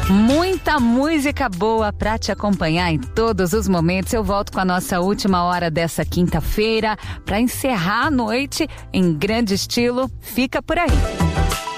Muita música boa pra te acompanhar em todos os momentos. Eu volto com a nossa última hora dessa quinta-feira pra encerrar a noite em grande estilo. Fica por aí.